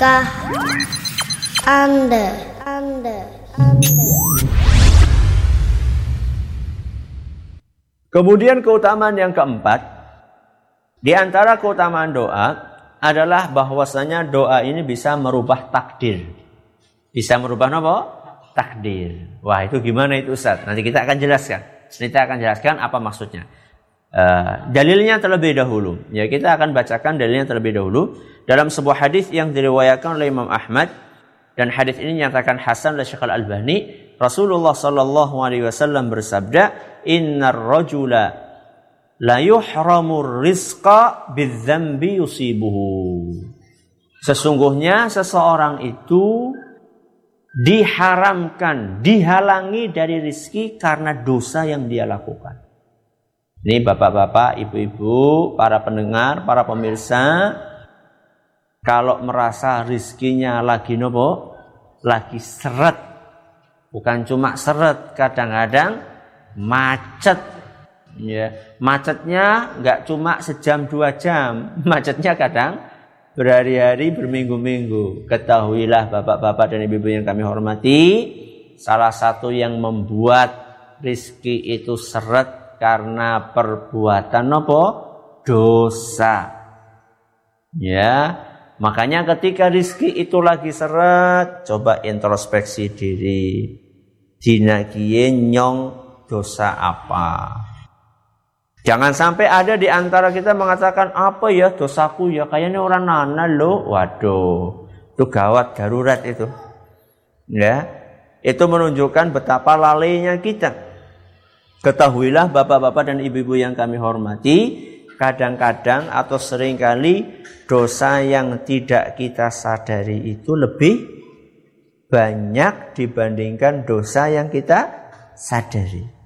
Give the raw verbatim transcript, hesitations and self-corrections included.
Kah Anda Anda Anda Kemudian keutamaan yang keempat, di antara keutamaan doa adalah bahwasanya doa ini bisa merubah takdir. Bisa merubah apa? Takdir. Wah, itu gimana itu Ustaz? Nanti kita akan jelaskan. Kita akan jelaskan apa maksudnya. Uh, dalilnya terlebih dahulu. Ya, kita akan bacakan dalilnya terlebih dahulu dalam sebuah hadis yang diriwayatkan oleh Imam Ahmad, dan hadis ini dinyatakan hasan oleh Syekh Al-Albani. Rasulullah sallallahu alaihi wasallam bersabda, "Innar rajula la yuhramur rizqa bidzambi yusibuhu." Sesungguhnya seseorang itu diharamkan, dihalangi dari rizki karena dosa yang dia lakukan. Ini bapak-bapak, ibu-ibu, para pendengar, para pemirsa, kalau merasa rizkinya lagi nopo, lagi seret, bukan cuma seret, kadang-kadang macet. Ya, macetnya nggak cuma sejam dua jam, macetnya kadang berhari-hari, berminggu-minggu. Ketahuilah bapak-bapak dan ibu-ibu yang kami hormati, salah satu yang membuat rizki itu seret karena perbuatan apa? Dosa. Ya, makanya ketika rizki itu lagi seret, coba introspeksi diri. Dina kiye nyong dosa apa? Jangan sampai ada di antara kita mengatakan, apa ya dosaku ya, kayaknya orang nana loh. Waduh, itu gawat, darurat itu. Ya, itu menunjukkan betapa lalainya kita. Ketahuilah bapak-bapak dan ibu-ibu yang kami hormati, kadang-kadang atau seringkali dosa yang tidak kita sadari itu lebih banyak dibandingkan dosa yang kita sadari.